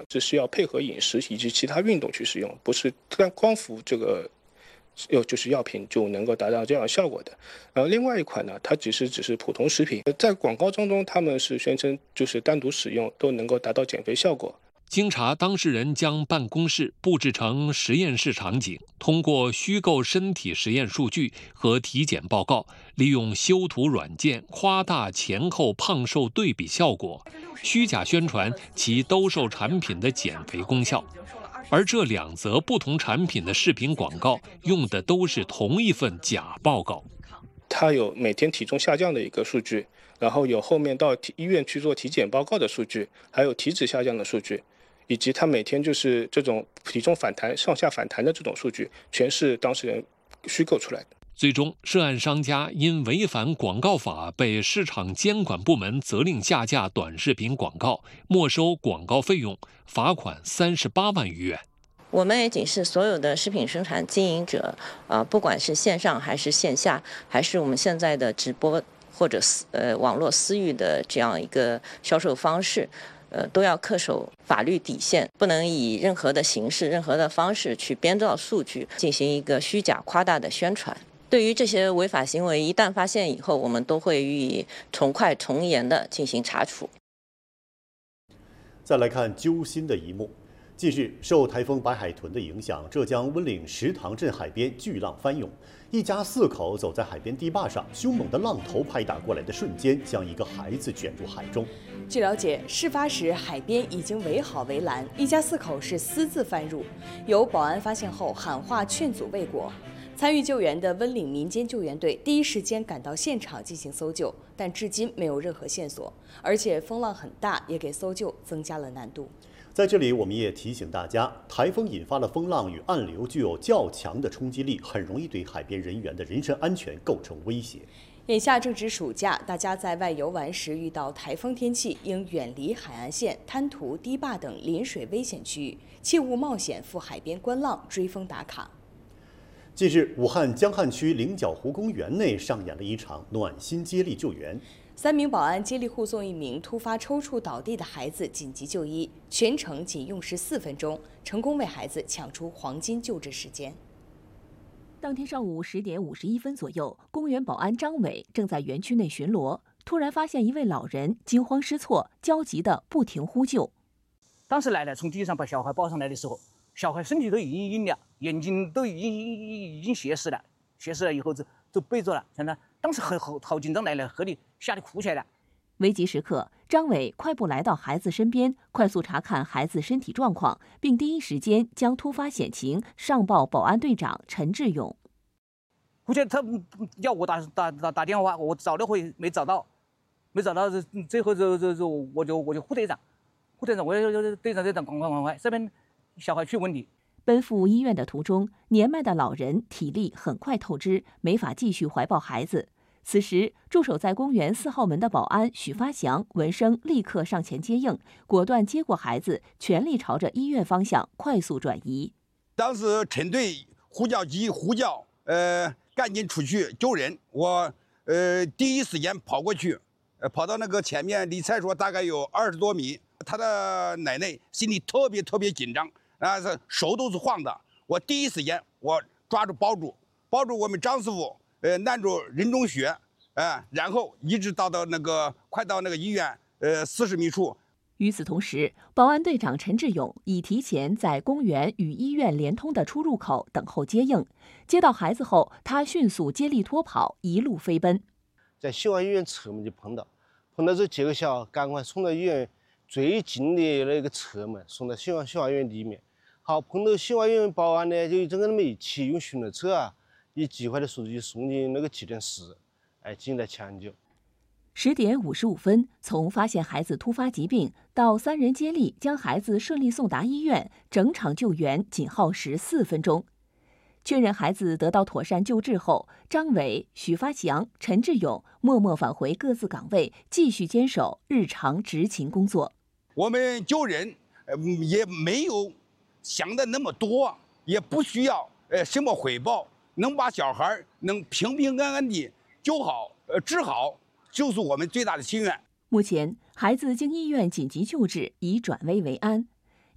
只是要配合饮食以及其他运动去使用，不是光服这个就是药品就能够达到这样的效果的。另外一款呢，它只是普通食品，在广告当中他们是宣称就是单独使用都能够达到减肥效果。 经查，当事人将办公室布置成实验室场景，通过虚构身体实验数据和体检报告，利用修图软件夸大前后胖瘦对比效果，虚假宣传其兜售产品的减肥功效。而这2则不同产品的视频广告用的都是同一份假报告。 它有每天体重下降的一个数据，然后有后面到医院去做体检报告的数据，还有体脂下降的数据，以及他每天就是这种体重反弹、上下反弹的这种数据，全是当事人虚构出来的。 最终，涉案商家因违反广告法，被市场监管部门责令下架短视频广告，没收广告费用，罚款38万余元。 我们也警示所有的食品生产经营者，不管是线上还是线下，还是我们现在的直播或者网络私域的这样一个销售方式，都要恪守法律底线，不能以任何的形式、任何的方式去编造数据，进行一个虚假夸大的宣传。对于这些违法行为，一旦发现以后，我们都会予以从快从严的进行查处。 再来看揪心的一幕。近日，受台风白海豚的影响，浙江温岭石塘镇海边巨浪翻涌，一家4口走在海边堤坝上，凶猛的浪头拍打过来的瞬间，将一个孩子卷入海中。 据了解，事发时海边已经围好围栏，一家4口是私自翻入，有保安发现后喊话劝阻未果。参与救援的温岭民间救援队第一时间赶到现场进行搜救，但至今没有任何线索，而且风浪很大，也给搜救增加了难度。 在这里，我们也提醒大家，台风引发的风浪与暗流具有较强的冲击力，很容易对海边人员的人身安全构成威胁。 眼下正值暑假，大家在外游玩时遇到台风天气，应远离海岸线、滩涂、堤坝等临水危险区域，切勿冒险赴海边观浪、追风打卡。 近日，武汉江汉区菱角湖公园内上演了一场暖心接力救援。 3名保安接力护送一名突发抽搐倒地的孩子紧急就医，全程仅用时4分钟，成功为孩子抢出黄金救治时间。 当天上午10点51分左右，公园保安张伟正在园区内巡逻，突然发现一位老人惊慌失措，焦急地不停呼救。 当时奶奶从地上把小孩抱上来的时候，小孩身体都已经晕了，眼睛都已经斜视了，斜视了以后就背着了，真的，当时好紧张，奶奶和你吓得哭起来了。 危急时刻，张伟快步来到孩子身边，快速查看孩子身体状况，并第一时间将突发险情上报保安队长陈志勇。 估计他要我打电话，我找了会没找到，最后我就副队长，我就队长快，这边小孩去问你。 奔赴医院的途中，年迈的老人体力很快透支，没法继续怀抱孩子。此时，驻守在公园4号门的保安许发祥闻声立刻上前接应，果断接过孩子，全力朝着医院方向快速转移。 当时陈队呼叫机呼叫，赶紧出去救人。我第一时间跑过去，跑到那个前面离厕所大概有20多米。他的奶奶心里特别紧张，是手都是晃的。我第一时间我抓住抱住我们张师傅，按住人中穴，然后一直快到那个医院40米处。 与此同时，保安队长陈志勇已提前在公园与医院连通的出入口等候接应。接到孩子后，他迅速接力脱跑，一路飞奔。 在新华医院侧门就碰到这几个小孩，赶快冲到医院最近的那个侧门，送到新华医院里面。好，碰到新华医院保安呢，就整个他们一起用巡逻车以极快的速度就送进那个急诊室，进行了抢救。 10点55分，从发现孩子突发疾病到3人接力将孩子顺利送达医院，整场救援仅耗时4分钟。确认孩子得到妥善救治后，张伟、许发祥、陈志勇默默返回各自岗位，继续坚守日常执勤工作。 我们救人也没有想的那么多，也不需要什么回报，能把小孩能平平安安的救好治好，就是我们最大的心愿。 目前，孩子经医院紧急救治，已转危为安。